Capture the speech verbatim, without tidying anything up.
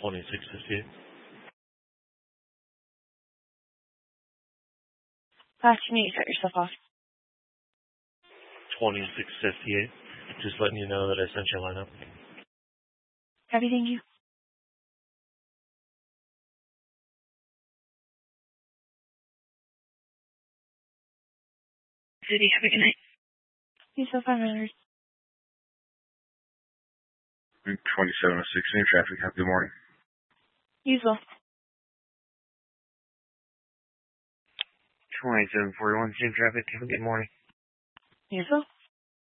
twenty-six fifty-eight. Last you need to cut yourself off. twenty-six fifty-eight. Just letting you know that I sent you a lineup. Copy, thank you. City, have a good night. You so fun, Manners. twenty-seven oh six, same traffic. Have a good morning. You as well. twenty-seven forty-one, same traffic. Have a good morning. You as well.